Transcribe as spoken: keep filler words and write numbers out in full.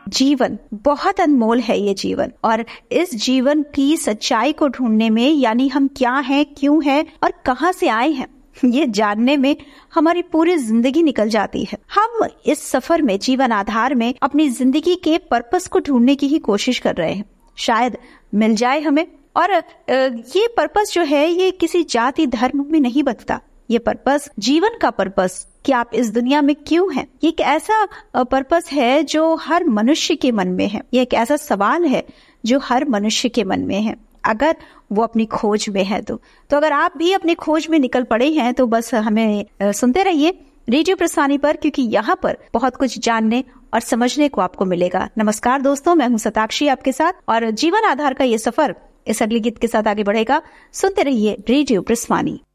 जीवन बहुत अनमोल है ये जीवन, और इस जीवन की सच्चाई को ढूंढने में, यानी हम क्या हैं, क्यों हैं और कहां से आए हैं, ये जानने में हमारी पूरी जिंदगी निकल जाती है। हम इस सफर में, जीवन आधार में, अपनी जिंदगी के पर्पस को ढूंढने की ही कोशिश कर रहे हैं। शायद मिल जाए हमें। और ये पर्पस जो है ये किसी जाति धर्म में नहीं बदलता। ये पर्पस, जीवन का पर्पस कि आप इस दुनिया में क्यों हैं, ये एक ऐसा पर्पस है जो हर मनुष्य के मन में है। ये एक ऐसा सवाल है जो हर मनुष्य के मन में है, अगर वो अपनी खोज में है तो। तो अगर आप भी अपनी खोज में निकल पड़े हैं तो बस हमें सुनते रहिए रेडियो प्रस्थानी पर, क्योंकि यहाँ पर बहुत कुछ जानने और समझने को आपको मिलेगा। नमस्कार दोस्तों, मैं हूँ शताक्षी आपके साथ, और जीवन आधार का ये सफर इस अगले गीत के साथ आगे बढ़ेगा। सुनते रहिए रेडियो प्रस्थानी।